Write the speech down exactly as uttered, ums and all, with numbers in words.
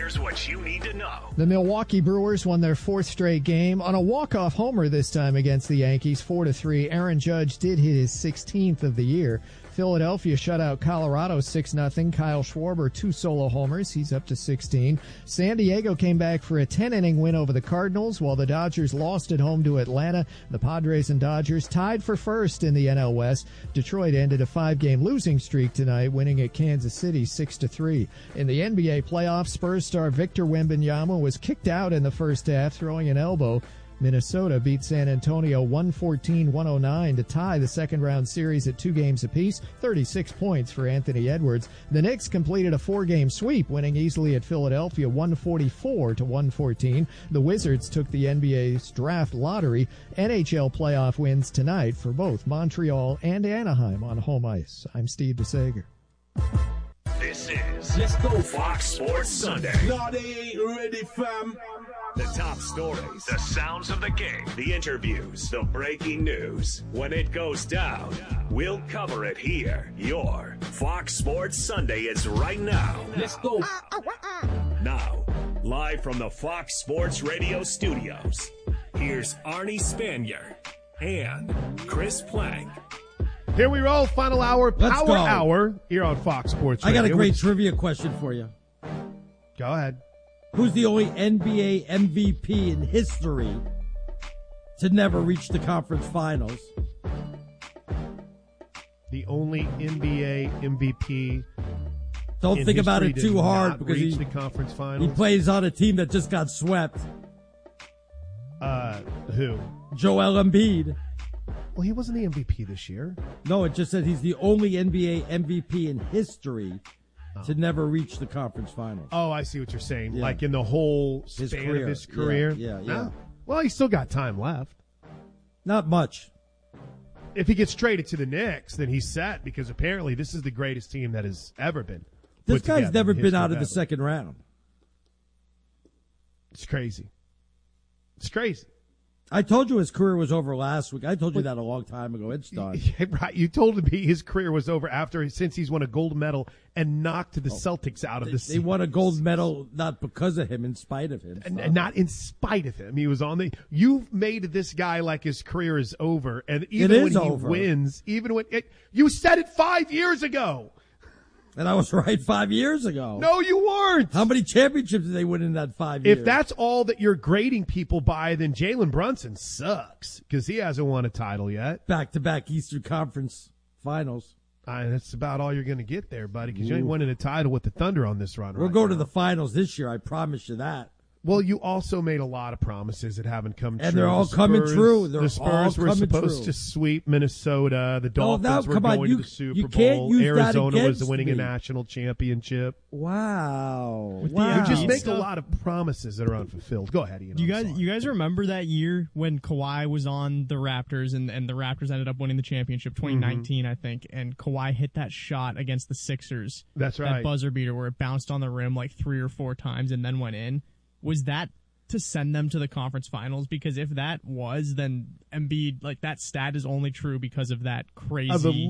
Here's what you need to know. The Milwaukee Brewers won their fourth straight game on a walk-off homer this time against the Yankees, four to three. Aaron Judge did hit his sixteenth of the year. Philadelphia shut out Colorado six nothing. Kyle Schwarber, two solo homers. He's up to sixteen. San Diego came back for a ten-inning win over the Cardinals, while the Dodgers lost at home to Atlanta. The Padres and Dodgers tied for first in the N L West. Detroit ended a five-game losing streak tonight, winning at Kansas City six to three. In the N B A playoffs, Spurs star Victor Wembanyama was kicked out in the first half, throwing an elbow. Minnesota beat San Antonio one fourteen to one oh nine to tie the second-round series at two games apiece, thirty-six points for Anthony Edwards. The Knicks completed a four-game sweep, winning easily at Philadelphia one forty-four to one fourteen. The Wizards took the N B A's draft lottery. N H L playoff wins tonight for both Montreal and Anaheim on home ice. I'm Steve DeSager. This is Let's Go Fox Sports Sunday. No, they ain't ready, fam. The top stories, the sounds of the game, the interviews, the breaking news. When it goes down, we'll cover it here. Your Fox Sports Sunday is right now. Let's go. Now, live from the Fox Sports Radio studios, here's Arnie Spanier and Chris Plank. Here we roll, final hour, Let's power go. hour here on Fox Sports I Radio. got a great Which- trivia question for you. Go ahead. Who's the only N B A M V P in history to never reach the conference finals? The only N B A M V P. Don't in think about history it to too hard not because reach he, the conference he finals. plays on a team that just got swept. Uh, who? Joel Embiid. Well, he wasn't the M V P this year. No, it just says he's the only N B A M V P in history Oh. to never reach the conference finals. Oh, I see what you're saying. Yeah. Like in the whole His span career. of his career. Yeah, yeah, yeah. No? Well, he's still got time left. Not much. If he gets traded to the Knicks, then he's set because apparently this is the greatest team that has ever been. This put guy's together never in the been history out of the ever. second round. It's crazy. It's crazy. I told you his career was over last week. I told you that a long time ago. It's done. Yeah, right. You told me his career was over after since he's won a gold medal and knocked the Celtics out of They, the they series. won a gold medal not because of him, in spite of him. And, and not in spite of him. He was on the. You've made this guy like his career is over, and even It when is he over. wins, even when it, you said it five years ago. And I was right five years ago. No, you weren't. How many championships did they win in that five years? If that's all that you're grading people by, then Jalen Brunson sucks because he hasn't won a title yet. Back-to-back Eastern Conference finals. Uh, that's about all you're going to get there, buddy, because you ain't winning a title with the Thunder on this run. We'll right go now. to the finals this year, I promise you that. Well, you also made a lot of promises that haven't come true. And they're all The coming Spurs- true. They're the Spurs all were coming supposed true. to sweep Minnesota. The Oh, Dolphins now, were come going on, you- to the Super you can't Bowl. use that Arizona was against winning me. a national championship. Wow. With the wow. You just Embiid make a stuff? lot of promises that are unfulfilled. Go ahead, Ian. Do you I'm guys, sorry. you guys remember that year when Kawhi was on the Raptors and, and the Raptors ended up winning the championship, twenty nineteen, I think, and Kawhi hit that shot against the Sixers. That's That right. buzzer beater where it bounced on the rim like three or four times and then went in. Was that to send them to the conference finals? Because if that was, then Embiid, like that stat is only true because of that crazy. Of the